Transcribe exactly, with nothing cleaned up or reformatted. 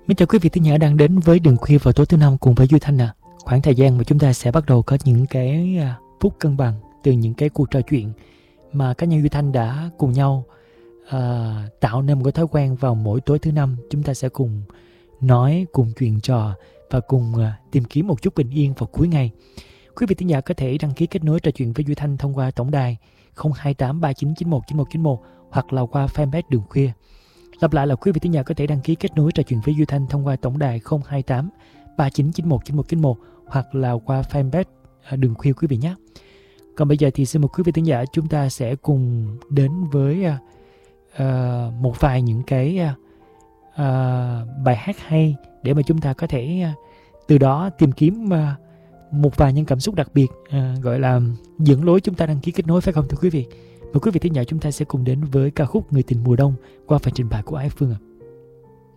Mến chào quý vị thính giả đang đến với Đường Khuya vào tối thứ năm cùng với Duy Thanh ạ. À. Khoảng thời gian mà chúng ta sẽ bắt đầu có những cái phút cân bằng từ những cái cuộc trò chuyện mà cá nhân Duy Thanh đã cùng nhau uh, tạo nên một cái thói quen vào mỗi tối thứ năm. Chúng ta sẽ cùng nói, cùng chuyện trò và cùng uh, tìm kiếm một chút bình yên vào cuối ngày. Quý vị thính giả có thể đăng ký kết nối trò chuyện với Duy Thanh thông qua tổng đài không hai tám ba chín chín một chín một chín một hoặc là qua fanpage Đường Khuya. Lặp lại là quý vị thính giả có thể đăng ký kết nối trò chuyện với Duy Thanh thông qua tổng đài không hai tám ba chín chín một chín một chín một hoặc là qua fanpage Đường Khuya quý vị nhé. Còn bây giờ thì xin mời quý vị thính giả chúng ta sẽ cùng đến với uh, một vài những cái uh, bài hát hay để mà chúng ta có thể uh, từ đó tìm kiếm uh, một vài những cảm xúc đặc biệt uh, gọi là dẫn lối chúng ta đăng ký kết nối, phải không thưa quý vị? Mời quý vị thính giả chúng ta sẽ cùng đến với ca khúc Người tình mùa đông qua phần trình bày của Ái Phương ạ.